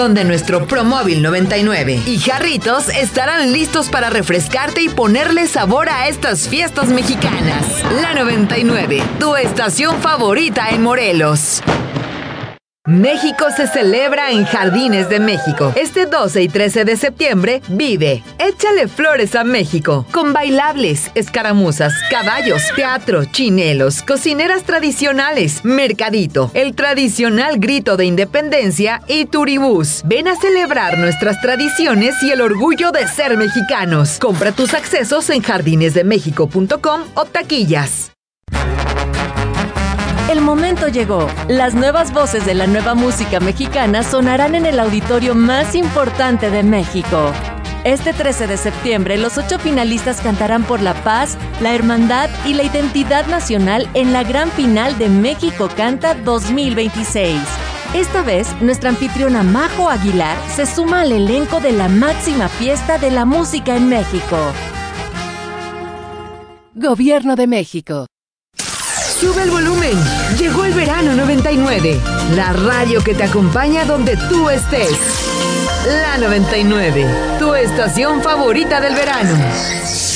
donde nuestro Promóvil 99 y Jarritos estarán listos para refrescarte y ponerle sabor a estas fiestas mexicanas. La 99, tu estación favorita en Morelos. México se celebra en Jardines de México. Este 12 y 13 de septiembre vive Échale Flores a México, con bailables, escaramuzas, caballos, teatro, chinelos, cocineras tradicionales, mercadito, el tradicional grito de independencia y turibús. Ven a celebrar nuestras tradiciones y el orgullo de ser mexicanos. Compra tus accesos en jardinesdemexico.com o taquillas. El momento llegó. Las nuevas voces de la nueva música mexicana sonarán en el auditorio más importante de México. Este 13 de septiembre, los 8 finalistas cantarán por la paz, la hermandad y la identidad nacional en la gran final de México Canta 2026. Esta vez, nuestra anfitriona Majo Aguilar se suma al elenco de la máxima fiesta de la música en México. Gobierno de México. Sube el volumen. Llegó el verano 99. La radio que te acompaña donde tú estés. La 99, tu estación favorita del verano.